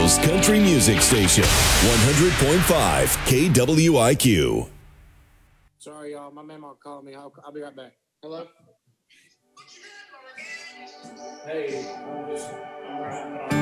Louisville's country music station, 100.5 KWIQ. Sorry, y'all. My mama called me. I'll be right back. Hello? Hey, I'm right.